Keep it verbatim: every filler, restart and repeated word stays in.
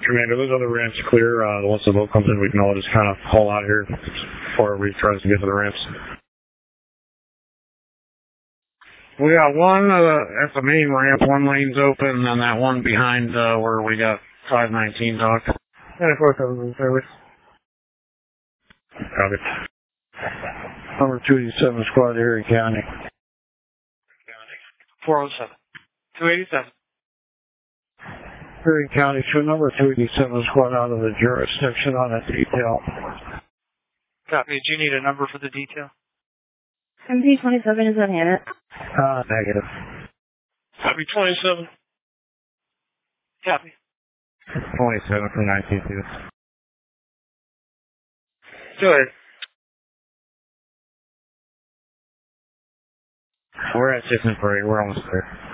Commander, those other ramps clear. Uh, once the boat comes in, we can all just kind of haul out here before we try to get to the ramps. We got one uh, at the main ramp, one lane's open, and that one behind uh, where we got five nineteen docked. ninety-four seven service. Copy. Number two eighty-seven squad, Erie County. four oh seven. two eighty-seven. Erie County, show number two eighty-seven squad out of the jurisdiction on a detail. Copy. Do you need a number for the detail? M P twenty-seven is on hand. Uh, negative. Copy twenty-seven. Copy. twenty-seven from nineteen two. Go ahead. We're at Six and Parade. We're almost there.